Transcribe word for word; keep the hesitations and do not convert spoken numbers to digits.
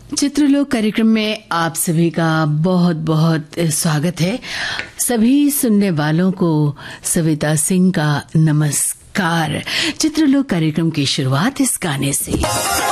चित्रलोक कार्यक्रम में आप सभी का बहुत बहुत स्वागत है। सभी सुनने वालों को सविता सिंह का नमस्कार। चित्रलोक कार्यक्रम की शुरुआत इस गाने से।